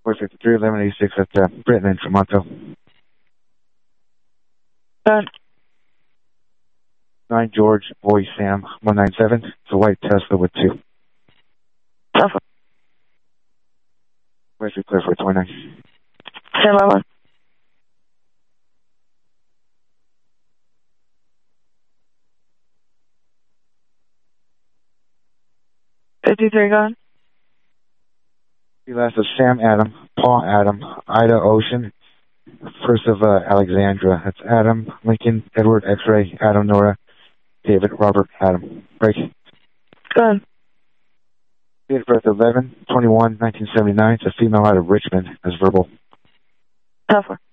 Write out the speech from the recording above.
453, 1186 at Britain and Tremonto. Done. 9 George, Boy Sam, 197. It's a white Tesla with 2. Alpha. Where's your clear for 29? Stand by 1. $53 gone. The last is Sam Adam, Paul Adam, Ida Ocean, first of Alexandra. That's Adam, Lincoln, Edward, X-Ray, Adam, Nora, David, Robert, Adam. Break. Gone. Date of birth 11/21/1979. It's a female out of Richmond as verbal. Alpha.